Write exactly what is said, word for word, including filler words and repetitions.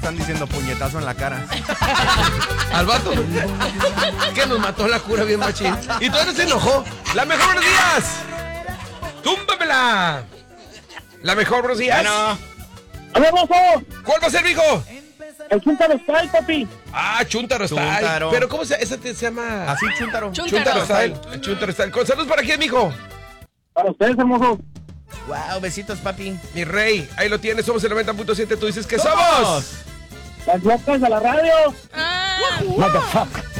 están diciendo puñetazo en la cara. Al vato que nos mató la cura bien machín. Y todavía se enojó. La mejor, buenos días. ¡Túmbamela! La mejor, buenos días. Bueno. ¿Cuál va a ser, mijo? El Chuntaro Style, papi. Ah, Chuntaro Style. Chuntaro. Pero ¿cómo se, esa te, se llama? Así, Chuntaro. Chuntaro Style. Chuntaro Style. ¿Con saludos para quién, mijo? Para ustedes, hermosos. Wow, besitos, papi. Mi rey, ahí lo tienes, somos el noventa punto siete. Tú dices que somos. Las locas de la radio. Ah. Motherfucker.